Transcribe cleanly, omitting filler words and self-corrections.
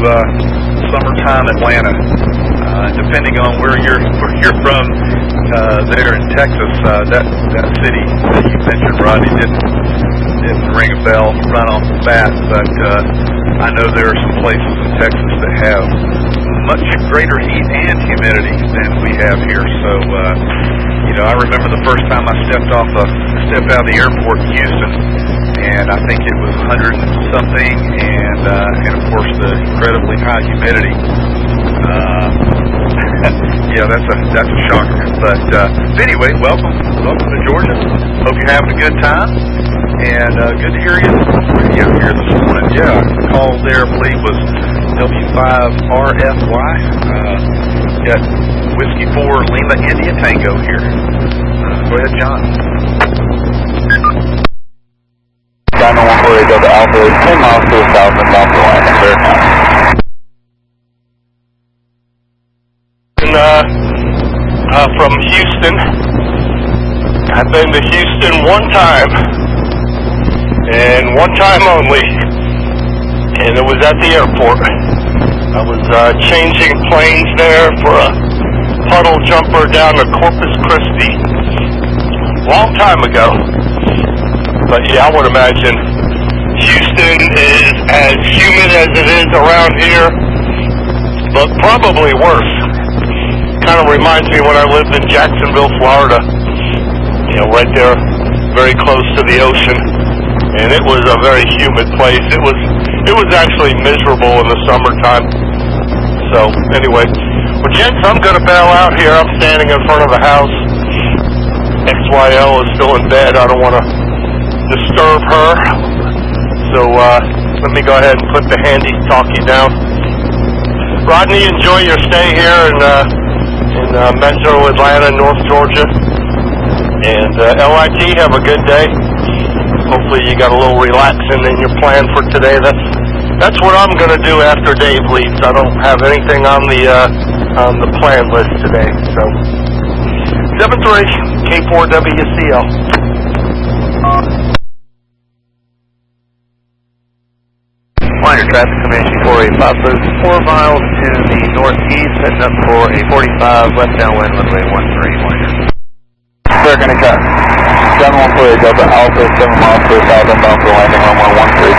summertime Atlanta. Depending on where you're from there in Texas, that city that you mentioned, Rodney, didn't ring a bell right off the bat, but I know there are some places in Texas that have much greater heat and humidity than we have here. So, I remember the first time I stepped out of the airport in Houston, and I think it was 100 and something, and of course the incredibly high humidity. Yeah, that's a shocker. But anyway, welcome to Georgia. Hope you're having a good time, and good to hear you on the radio here this morning. Yeah, the call there, I believe, was W5RFY. Got Whiskey 4 Lima India Tango here. Go ahead, John. China 148 Delta Alpha is 10 miles to the south and bound for landing, sir. From Houston. I've been to Houston one time, and one time only, and it was at the airport. I was changing planes there for a puddle jumper down to Corpus Christi. Long time ago. But yeah, I would imagine Houston is as humid as it is around here, but probably worse. Kind of reminds me when I lived in Jacksonville, Florida. Right there, very close to the ocean, and it was a very humid place. It was actually miserable in the summertime. So anyway, well, gents, I'm going to bail out here. I'm standing in front of the house. XYL is still in bed. I don't want to disturb her. So let me go ahead and put the handy talkie down. Rodney, enjoy your stay here in Metro Atlanta, North Georgia. And LIT, have a good day. Hopefully you got a little relaxing in your plan for today. That's what I'm going to do after Dave leaves. I don't have anything on the plan list today. So 73 K4WCL. Liner traffic Comanche 485 moves 4 miles to the northeast, heading up for a 45 left downwind runway 13 liner. Sir, can I cut? 7148 Delta Alpha, 7 miles to the south, inbound for landing runway 13.